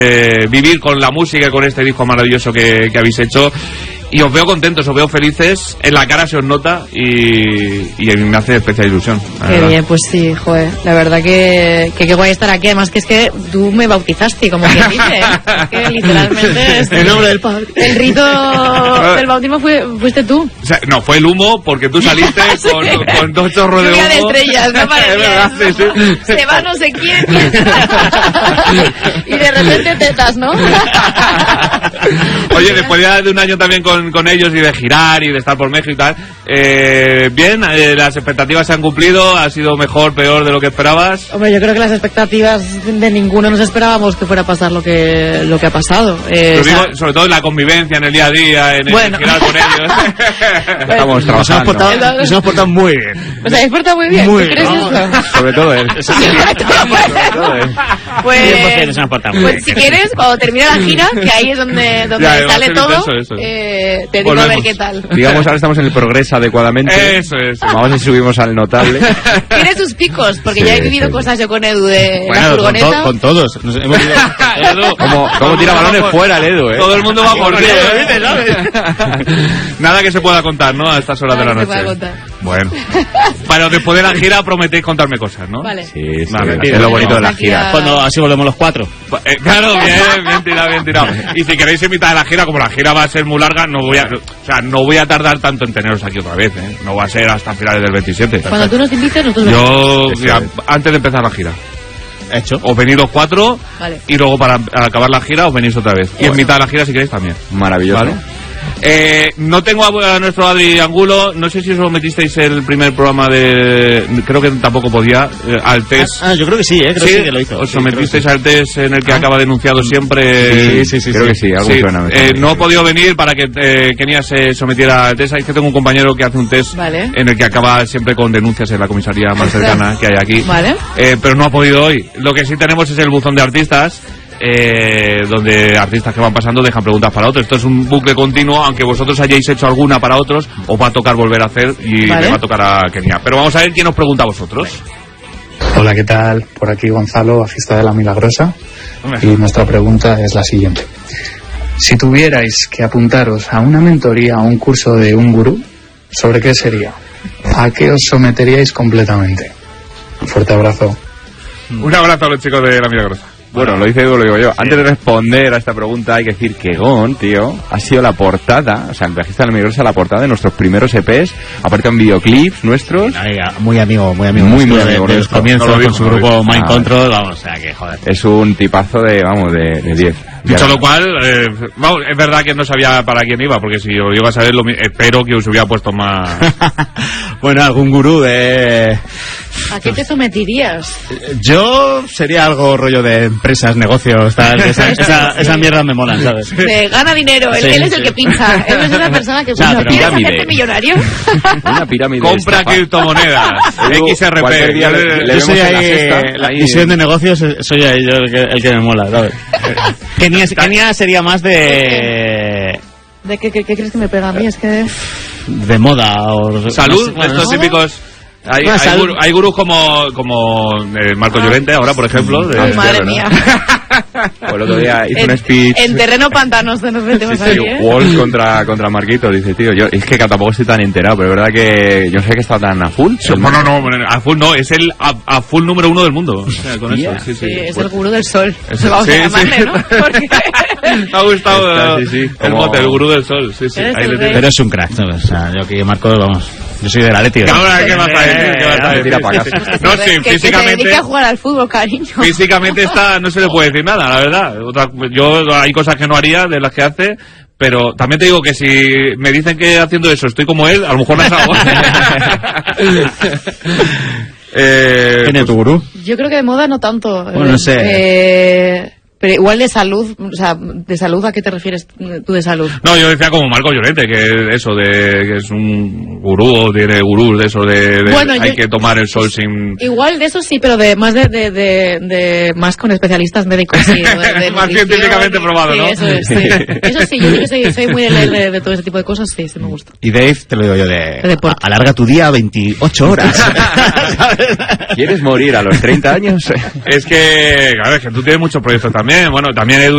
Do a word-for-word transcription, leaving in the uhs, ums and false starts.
eh, vivir con la música y con este disco maravilloso que, que habéis hecho. Y os veo contentos, os veo felices, en la cara se os nota y, y me hace especial ilusión. Qué verdad. Bien, pues sí, joder, la verdad que, que qué guay estar aquí, además que es que tú me bautizaste, como quien dice, ¿eh? Es que literalmente es el nombre del padre. El rito del bautismo fue, fuiste tú. O sea, no, fue el humo porque tú saliste sí. con, con dos chorros de humo. de estrellas, no parecía. Verdad, sí, sí. Se va no sé quién, y de repente tetas, ¿no? Oye, después ya de un año también con con ellos y de girar y de estar por México y tal, eh, bien, eh, las expectativas se han cumplido, ha sido mejor, peor de lo que esperabas. Hombre, yo creo que las expectativas de ninguno nos esperábamos que fuera a pasar lo que lo que ha pasado. Eh, o sea, digo, sobre todo en la convivencia, en el día a día, en bueno. el girar con ellos. Estamos trabajando. Nos hemos portado, nos hemos portado muy bien. O sea, ¿habéis portado muy bien? Muy ¿Tú crees bien. eso? Sobre todo él. Sobre todo él. Pues, pues si quieres, cuando termine la gira, que ahí es donde, donde ya, sale todo, intenso, eso. Eh, te digo Volvemos. A ver qué tal. Digamos, ahora estamos en el progreso adecuadamente. Eso, eso. Vamos a ver si subimos al notable. Tiene sus picos, porque sí, ya he vivido sí. cosas yo con Edu de bueno, la furgoneta. Con, to con todos. Nos hemos ido... Edu, como, como tira balones fuera el Edu, ¿eh? Todo el mundo va por ti, ¿eh? Nada que se pueda contar, ¿no? A estas horas Nada de la noche. Se pueda contar. Bueno. Pero después de la gira prometéis contarme cosas, ¿no? Vale. Sí, sí. Vale, es lo bonito de la gira. A... Cuando así volvemos los cuatro. Eh, claro, bien, bien tirado, bien tirado. Y si queréis en mitad de la gira, como la gira va a ser muy larga, no voy a, o sea, no voy a tardar tanto en teneros aquí otra vez, ¿eh? No va a ser hasta finales del veintisiete. Cuando tú nos invites, nosotros Yo, mira, antes de empezar la gira. Hecho. Os venís los cuatro, vale. Y luego para acabar la gira os venís otra vez. Y bueno. En mitad de la gira si queréis también. Maravilloso. ¿Vale? Eh, no tengo a, a nuestro Adri Angulo. No sé si os lo metisteis el primer programa de... Creo que tampoco podía. Eh, al test. Ah, ah, yo creo que sí, ¿eh? Creo ¿Sí? sí que lo hizo. Os sí, sometisteis sí. al test en el que ah. acaba denunciado siempre... Sí, sí, sí. Creo sí. que sí, algo sí. suena. Eh, no he podido venir para que eh, Kenia se sometiera al test. Es que tengo un compañero que hace un test vale. en el que acaba siempre con denuncias en la comisaría más cercana que hay aquí. Vale. Eh, pero no ha podido hoy. Lo que sí tenemos es el buzón de artistas. Eh, donde artistas que van pasando dejan preguntas para otros. Esto es un bucle continuo, aunque vosotros hayáis hecho alguna para otros, os va a tocar volver a hacer y vale. le va a tocar a Kenia. Pero vamos a ver quién os pregunta a vosotros. Hola, ¿qué tal? Por aquí Gonzalo, bajista de La Milagrosa. Y nuestra pregunta es la siguiente. Si tuvierais que apuntaros a una mentoría, a un curso de un gurú, ¿sobre qué sería? ¿A qué os someteríais completamente? Un fuerte abrazo. Un abrazo a los chicos de La Milagrosa. Bueno, lo dice Edu, lo digo yo. Sí. Antes de responder a esta pregunta hay que decir que Gon, tío, ha sido la portada, o sea, el bajista de La Milagrosa, la portada de nuestros primeros E Pes, aparte en videoclips nuestros. Muy amigo, muy amigo. Muy, muy amigo. De, de los comienzos no con su grupo no Mind ah, Control, vamos, o sea, que joder. Es un tipazo de, vamos, de diez. Dicho lo cual, eh, vamos, es verdad que no sabía para quién iba, porque si yo iba a saber, lo, espero que os hubiera puesto más... Bueno, algún gurú de... ¿A qué te sometirías? Yo sería algo rollo de empresas, negocios, tal. Esa, esa, esa mierda me mola, ¿sabes? Se gana dinero, él, sí, él es sí. el que pincha. Él es una persona que... O sea, ¿Quieres hacerte millonario? Una pirámide. Compra criptomonedas. X R P. Día le, le yo soy ahí, la, sexta, la ahí visión de negocios, soy ahí yo el que, el que me mola, ¿sabes? Kenia, Kenia sería más de... ¿De qué, qué, qué crees que me pega a mí? Es que... De moda o... Salud, no sé, estos ¿no? típicos... Hay, no, hay, gurús, hay gurús como como eh, Marco ah. Llorente ahora, por ejemplo. De, Ay, madre de, mía. Pues el otro día hizo en, un speech. En terreno pantanoso nos metemos sí, ahí, sí, ¿eh? Wolf contra, contra Marquito, dice, tío, yo es que tampoco estoy tan enterado, pero es verdad que yo no sé que está tan a full. Sí, no, no, no, a full no, es el a, a full número uno del mundo. O sea, con yeah. eso, sí, sí. sí es el gurú del sol. Eso, vamos sí, a llamarle, sí. ¿no? Porque... Me ha gustado Está, sí, sí, el mote, el gurú del sol. Sí, sí. Ahí le pero es un crack, ¿sabes? O sea, yo que Marco, vamos... Yo soy de la Leti. ¿Qué vas a decir? ¿Qué vas a decir? No, sí, que, físicamente... Que se dedique a jugar al fútbol, cariño. Físicamente está, no se le puede decir nada, la verdad. Otra, yo hay cosas que no haría de las que hace, pero también te digo que si me dicen que haciendo eso estoy como él, a lo mejor no es algo. eh, ¿Quién es tu gurú? Yo creo que de moda no tanto. Bueno, no sé. Eh... Pero igual de salud, o sea, ¿de salud a qué te refieres tú de salud? No, yo decía como Marco Llorente, que eso de que es un gurú, o tiene gurús de eso de, de bueno, hay yo, que tomar el sol sin... Igual de eso sí, pero de más de, de, de, de más con especialistas médicos, sí. De, de más científicamente probado, sí, ¿no? Eso es, sí. Eso sí, yo sí que soy, soy muy de leer de, de todo ese tipo de cosas, sí, sí me gusta. Y Dave, te lo digo yo, de, de a, alarga tu día a veintiocho horas. ¿Quieres morir a los treinta años? Es que, claro, es que tú tienes muchos proyectos también, bueno, también Edu